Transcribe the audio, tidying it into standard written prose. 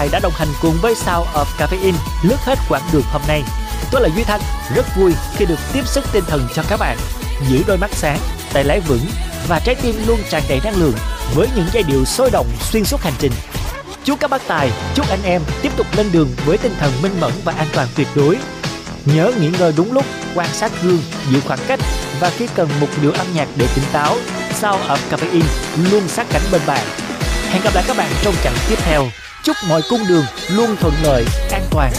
đã đồng hành cùng với Sound of Caffeine lướt hết quãng đường hôm nay. Tôi là Duy Thanh, rất vui khi được tiếp sức tinh thần cho các bạn. Giữ đôi mắt sáng, tay lái vững và trái tim luôn tràn đầy năng lượng với những giai điệu sôi động xuyên suốt hành trình. Chúc các bác tài, chúc anh em tiếp tục lên đường với tinh thần minh mẫn và an toàn tuyệt đối. Nhớ nghỉ ngơi đúng lúc, quan sát gương, giữ khoảng cách và khi cần một điệu âm nhạc để tỉnh táo, Sound of Caffeine luôn sát cánh bên bạn. Hẹn gặp lại các bạn trong chặng tiếp theo. Chúc mọi cung đường luôn thuận lợi, an toàn.